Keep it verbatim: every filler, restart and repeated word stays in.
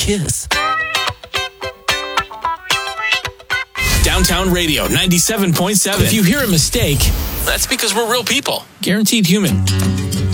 kiss. Downtown Radio ninety-seven point seven. If you hear a mistake, that's because we're real people. Guaranteed human.